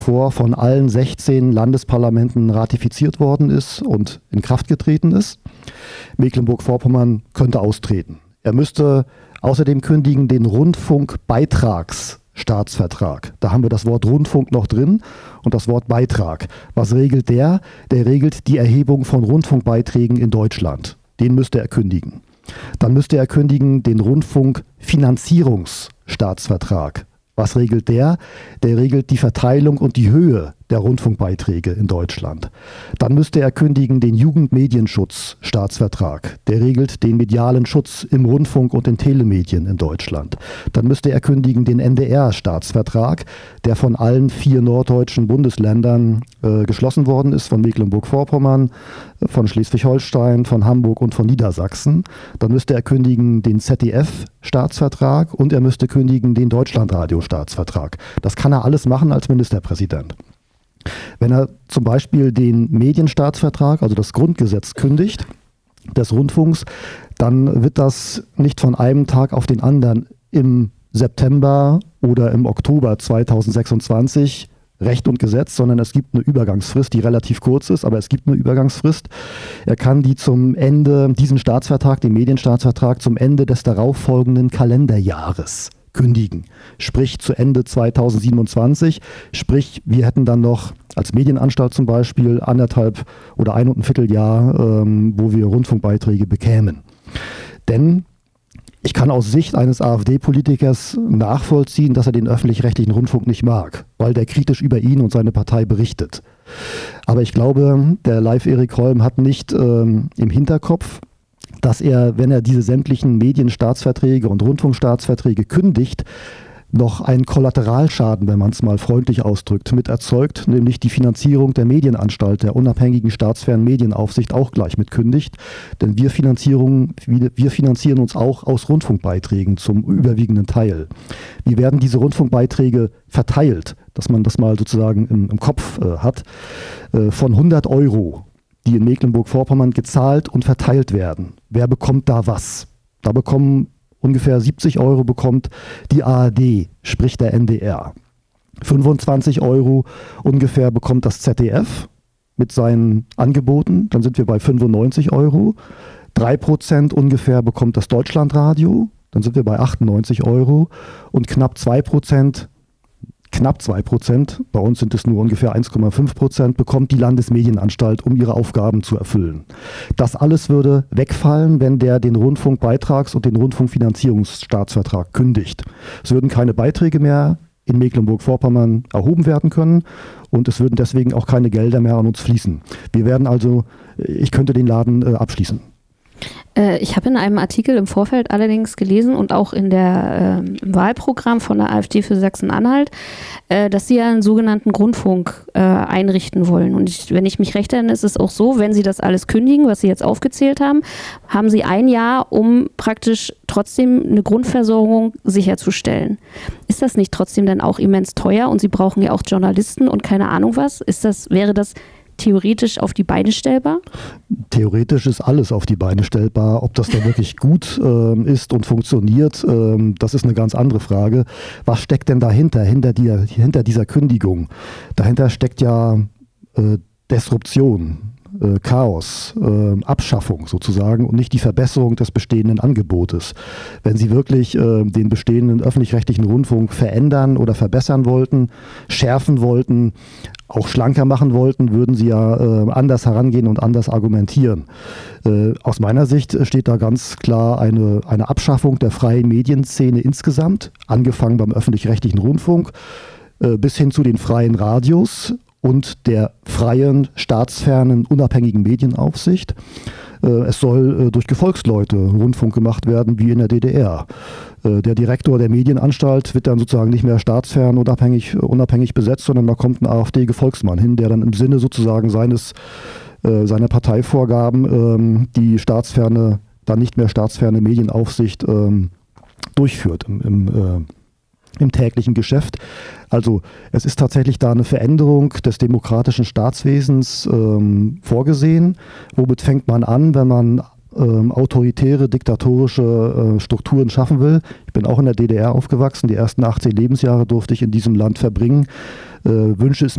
von allen 16 Landesparlamenten ratifiziert worden ist und in Kraft getreten ist. Mecklenburg-Vorpommern könnte austreten. Er müsste außerdem kündigen den Rundfunkbeitragsstaatsvertrag. Da haben wir das Wort Rundfunk noch drin und das Wort Beitrag. Was regelt der? Der regelt die Erhebung von Rundfunkbeiträgen in Deutschland. Den müsste er kündigen. Dann müsste er kündigen den Rundfunkfinanzierungsstaatsvertrag. Was regelt der? Der regelt die Verteilung und die Höhe der Rundfunkbeiträge in Deutschland. Dann müsste er kündigen den Jugendmedienschutzstaatsvertrag. Der regelt den medialen Schutz im Rundfunk und in Telemedien in Deutschland. Dann müsste er kündigen den NDR-Staatsvertrag, der von allen 4 norddeutschen Bundesländern geschlossen worden ist, von Mecklenburg-Vorpommern, von Schleswig-Holstein, von Hamburg und von Niedersachsen. Dann müsste er kündigen den ZDF-Staatsvertrag und er müsste kündigen den Deutschlandradio-Staatsvertrag. Das kann er alles machen als Ministerpräsident. Wenn er zum Beispiel den Medienstaatsvertrag, also das Grundgesetz, kündigt des Rundfunks, dann wird das nicht von einem Tag auf den anderen im September oder im Oktober 2026 Recht und Gesetz, sondern es gibt eine Übergangsfrist, die relativ kurz ist, aber es gibt eine Übergangsfrist. Er kann diesen Staatsvertrag, den Medienstaatsvertrag, zum Ende des darauffolgenden Kalenderjahres kündigen. Sprich zu Ende 2027. Sprich, wir hätten dann noch als Medienanstalt zum Beispiel 1,5 oder 1,25 Jahr, wo wir Rundfunkbeiträge bekämen. Denn ich kann aus Sicht eines AfD-Politikers nachvollziehen, dass er den öffentlich-rechtlichen Rundfunk nicht mag, weil der kritisch über ihn und seine Partei berichtet. Aber ich glaube, der Live-Erik Holm hat nicht im Hinterkopf, dass er, wenn er diese sämtlichen Medienstaatsverträge und Rundfunkstaatsverträge kündigt, noch einen Kollateralschaden, wenn man es mal freundlich ausdrückt, mit erzeugt, nämlich die Finanzierung der Medienanstalt, der unabhängigen staatsfernen Medienaufsicht auch gleich mit kündigt. Denn wir finanzieren uns auch aus Rundfunkbeiträgen zum überwiegenden Teil. Wie werden diese Rundfunkbeiträge verteilt, dass man das mal sozusagen im Kopf hat, von 100 €, die in Mecklenburg-Vorpommern gezahlt und verteilt werden. Wer bekommt da was? Da bekommen ungefähr 70 € bekommt die ARD, sprich der NDR. 25 € ungefähr bekommt das ZDF mit seinen Angeboten, dann sind wir bei 95 €. 3% ungefähr bekommt das Deutschlandradio, dann sind wir bei 98 € und knapp 2%, bei uns sind es nur ungefähr 1,5%, bekommt die Landesmedienanstalt, um ihre Aufgaben zu erfüllen. Das alles würde wegfallen, wenn der den Rundfunkbeitrags- und den Rundfunkfinanzierungsstaatsvertrag kündigt. Es würden keine Beiträge mehr in Mecklenburg-Vorpommern erhoben werden können und es würden deswegen auch keine Gelder mehr an uns fließen. Ich könnte den Laden abschließen. Ich habe in einem Artikel im Vorfeld allerdings gelesen und auch im Wahlprogramm von der AfD für Sachsen-Anhalt, dass sie ja einen sogenannten Grundfunk einrichten wollen. Und wenn ich mich recht erinnere, ist es auch so, wenn sie das alles kündigen, was sie jetzt aufgezählt haben, haben sie ein Jahr, um praktisch trotzdem eine Grundversorgung sicherzustellen. Ist das nicht trotzdem dann auch immens teuer und sie brauchen ja auch Journalisten und keine Ahnung was? Wäre das theoretisch auf die Beine stellbar? Theoretisch ist alles auf die Beine stellbar. Ob das dann wirklich gut ist und funktioniert, das ist eine ganz andere Frage. Was steckt denn dahinter, hinter dieser Kündigung? Dahinter steckt ja Disruption, Chaos, Abschaffung sozusagen und nicht die Verbesserung des bestehenden Angebotes. Wenn Sie wirklich den bestehenden öffentlich-rechtlichen Rundfunk verändern oder verbessern wollten, schärfen wollten, auch schlanker machen wollten, würden Sie ja anders herangehen und anders argumentieren. Aus meiner Sicht steht da ganz klar eine Abschaffung der freien Medienszene insgesamt, angefangen beim öffentlich-rechtlichen Rundfunk bis hin zu den freien Radios und der freien, staatsfernen, unabhängigen Medienaufsicht. Es soll durch Gefolgsleute Rundfunk gemacht werden, wie in der DDR. Der Direktor der Medienanstalt wird dann sozusagen nicht mehr staatsfern und unabhängig besetzt, sondern da kommt ein AfD-Gefolgsmann hin, der dann im Sinne sozusagen seiner Parteivorgaben die dann nicht mehr staatsferne Medienaufsicht durchführt im täglichen Geschäft. Also es ist tatsächlich da eine Veränderung des demokratischen Staatswesens vorgesehen. Womit fängt man an, wenn man autoritäre, diktatorische Strukturen schaffen will? Ich bin auch in der DDR aufgewachsen. Die ersten 18 Lebensjahre durfte ich in diesem Land verbringen. wünsche es